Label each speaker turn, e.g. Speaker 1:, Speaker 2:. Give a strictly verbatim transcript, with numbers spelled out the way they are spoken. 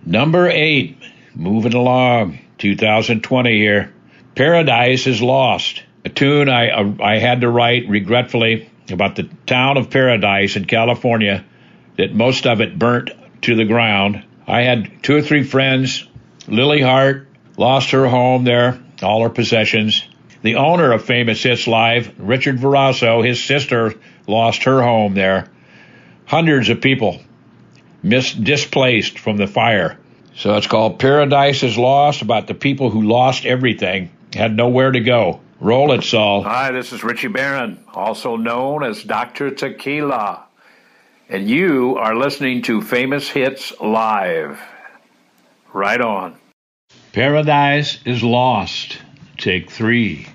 Speaker 1: Number eight, moving along, two thousand twenty here. Paradise is Lost, a tune I, I had to write regretfully about the town of Paradise in California, that most of it burnt to the ground. I had two or three friends. Lily Hart lost her home there, all her possessions. The owner of Famous Hits Live, Richard Verasso, his sister lost her home there. Hundreds of people mis- displaced from the fire. So it's called Paradise is Lost, about the people who lost everything, had nowhere to go. Roll it, Saul.
Speaker 2: Hi, this is Richie Barron, also known as Doctor Tequila. And you are listening to Famous Hits Live. Right on.
Speaker 1: Paradise is Lost. Take three.